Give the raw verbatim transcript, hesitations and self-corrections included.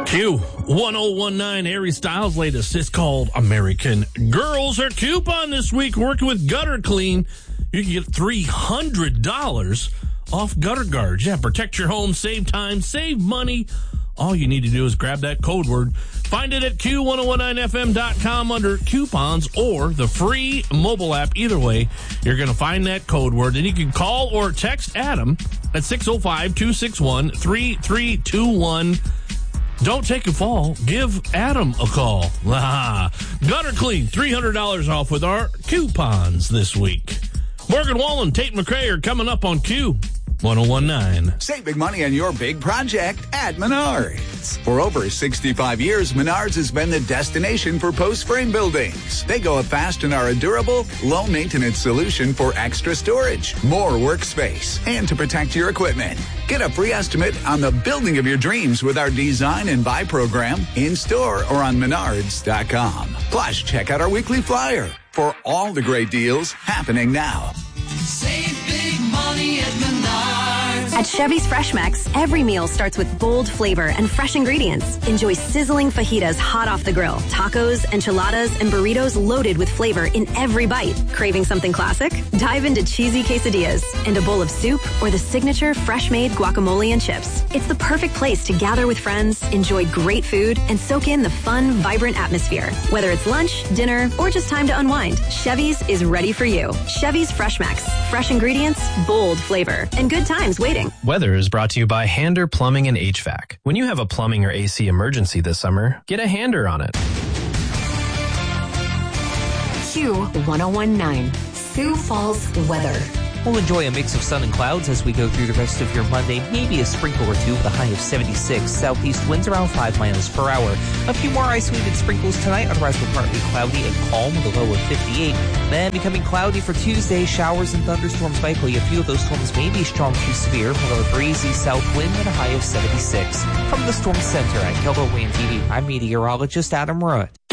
Q one oh one nine Harry Styles' latest. It's called American Girls. Our coupon this week, working with Gutter Clean. You can get three hundred dollars off gutter guards. Yeah, protect your home, save time, save money. All you need to do is grab that code word. Find it at Q ten nineteen F M dot com under coupons or the free mobile app. Either way, you're going to find that code word. And you can call or text Adam at six oh five, two six one, three three two one. Don't take a fall. Give Adam a call. Ah, Gutter Clean, three hundred dollars off with our coupons this week. Morgan Wallen, Tate McRae are coming up on Q ten nineteen. Save big money on your big project at Menards. For over sixty-five years, Menards has been the destination for post-frame buildings. They go up fast and are a durable, low-maintenance solution for extra storage, more workspace, and to protect your equipment. Get a free estimate on the building of your dreams with our design and buy program in-store or on menards dot com. Plus, check out our weekly flyer for all the great deals happening now. Save big money at Menards. At Chevy's Fresh Max, every meal starts with bold flavor and fresh ingredients. Enjoy sizzling fajitas hot off the grill, tacos, enchiladas, and burritos loaded with flavor in every bite. Craving something classic? Dive into cheesy quesadillas and a bowl of soup or the signature fresh-made guacamole and chips. It's the perfect place to gather with friends, enjoy great food, and soak in the fun, vibrant atmosphere. Whether it's lunch, dinner, or just time to unwind, Chevy's is ready for you. Chevy's Fresh Max. Fresh ingredients, bold flavor, and good times waiting. Weather is brought to you by Hander Plumbing and H V A C. When you have a plumbing or A C emergency this summer, get a Hander on it. Q ten nineteen, Sioux Falls weather. We'll enjoy a mix of sun and clouds as we go through the rest of your Monday. Maybe a sprinkle or two with a high of seventy-six. Southeast winds around five miles per hour. A few more isolated sprinkles tonight. Otherwise, we're partly cloudy and calm with a low of fifty-eight. Then becoming cloudy for Tuesday. Showers and thunderstorms likely. A few of those storms may be strong to severe. With a breezy south wind and a high of seventy-six. From the Storm Center at Keller Williams T V, I'm meteorologist Adam Rudd.